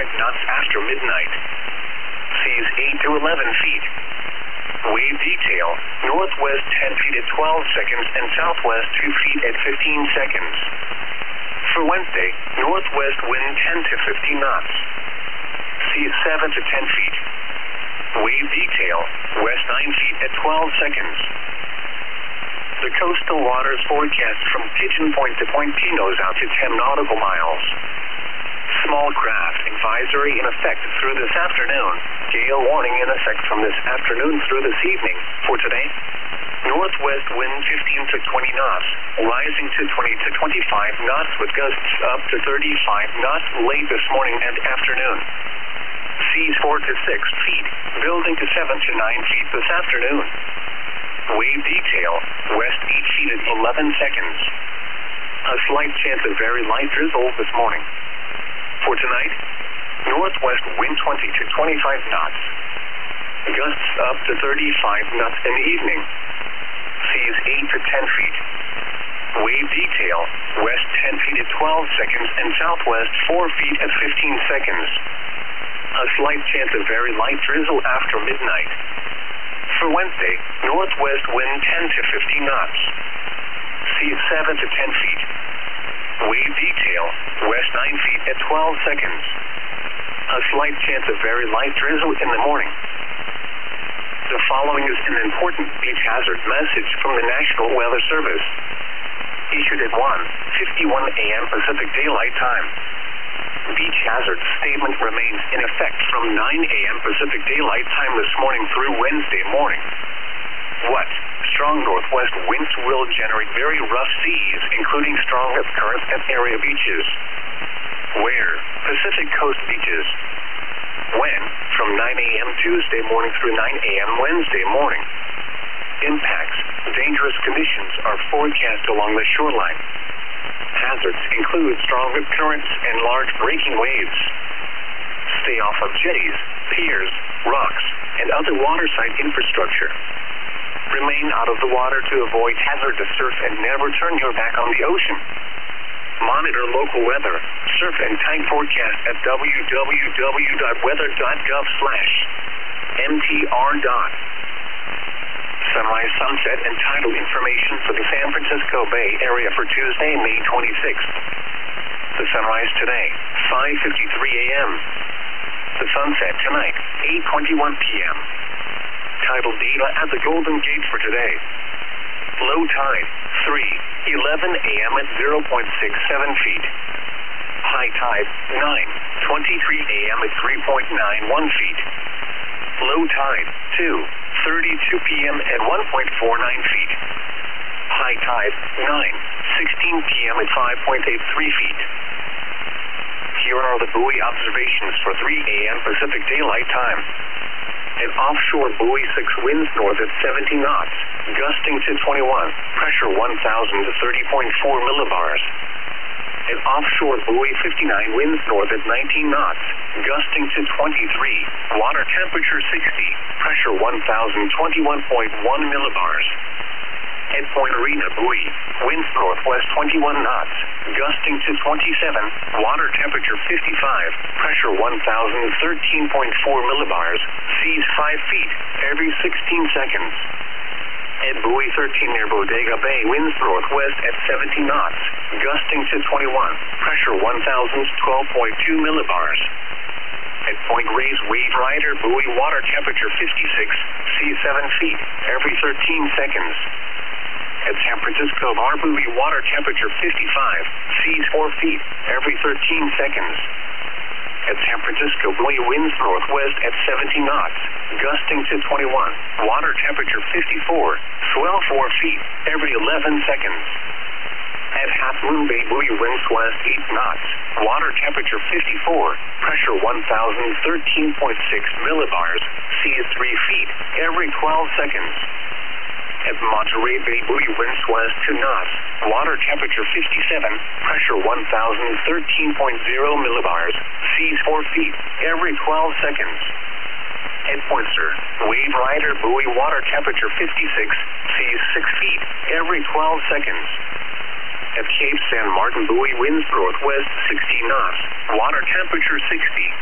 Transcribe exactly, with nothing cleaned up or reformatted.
knots after midnight. Seas eight to eleven feet. Wave detail, northwest ten feet at twelve seconds and southwest two feet at fifteen seconds. For Wednesday, northwest wind ten to fifteen knots. Seas seven to ten feet. Wave detail, west nine feet at twelve seconds. The coastal waters forecast from Pigeon Point to Point Pinos out to ten nautical miles. Small craft advisory in effect through this afternoon. Gale warning in effect from this afternoon through this evening. For today, northwest wind fifteen to twenty knots, rising to twenty to twenty-five knots with gusts up to thirty-five knots late this morning and afternoon. Seas four to six feet, building to seven to nine feet this afternoon. Wave detail, west eight feet at eleven seconds. A slight chance of very light drizzle this morning. For tonight, northwest wind twenty to twenty-five knots. Gusts up to thirty-five knots in the evening. Seas eight to ten feet. Wave detail, west ten feet at twelve seconds and southwest four feet at fifteen seconds. A slight chance of very light drizzle after midnight. For Wednesday, northwest wind ten to fifteen knots. Seas seven to ten feet. Wave detail, west nine feet at twelve seconds. A slight chance of very light drizzle in the morning. The following is an important beach hazard message from the National Weather Service. Issued at one fifty-one a m Pacific Daylight Time. Beach hazard statement remains in effect from nine a m Pacific Daylight Time this morning through Wednesday morning. What? Strong northwest winds will generate very rough seas, including strong currents at area beaches. Where? Pacific Coast beaches. When? From nine a m Tuesday morning through nine a m Wednesday morning. Impacts. Dangerous conditions are forecast along the shoreline. Hazards include strong currents and large breaking waves. Stay off of jetties, piers, rocks, and other waterside infrastructure. Remain out of the water to avoid hazardous surf and never turn your back on the ocean. Monitor local weather, surf and tide forecast at w w w dot weather dot gov slash m t r dot. Sunrise, sunset, and tidal information for the San Francisco Bay Area for Tuesday, May twenty-sixth. The sunrise today, five fifty-three a m The sunset tonight, eight twenty-one p m Tidal data at the Golden Gate for today. Low tide, three eleven a m at zero point six seven feet. High tide, nine twenty-three a m at three point nine one feet. Low tide, two thirty-two p m at one point four nine feet. High tide, nine sixteen p m at five point eight three feet. Here are the buoy observations for three a m Pacific Daylight Time. An offshore buoy six winds north at seventy knots, gusting to twenty-one, pressure one thousand to thirty point four millibars. An offshore buoy fifty-nine winds north at nineteen knots, gusting to twenty-three, water temperature sixty, pressure one thousand twenty-one point one millibars. At Point Arena buoy, winds northwest twenty-one knots, gusting to twenty-seven, water temperature fifty-five, pressure one thousand thirteen point four millibars, seas five feet every sixteen seconds. At buoy thirteen near Bodega Bay, winds northwest at seventy knots, gusting to twenty-one, pressure one thousand twelve point two millibars. At Point Reyes Wave Rider buoy, water temperature fifty-six, seas seven feet every thirteen seconds. At San Francisco Bar buoy, water temperature fifty-five, seas four feet every thirteen seconds. At San Francisco buoy, winds northwest at seventy knots, gusting to twenty-one, water temperature fifty-four, swell four feet every eleven seconds. At Half Moon Bay buoy, winds west eight knots, water temperature fifty-four, pressure one thousand thirteen point six millibars, seas three feet every twelve seconds. At Monterey Bay buoy, winds west two knots, water temperature fifty-seven, pressure one thousand thirteen point zero millibars, seas four feet every twelve seconds. At Pointer Wave Rider buoy, water temperature fifty-six, seas six feet every twelve seconds. At Cape San Martin buoy, winds northwest sixty knots, water temperature sixty,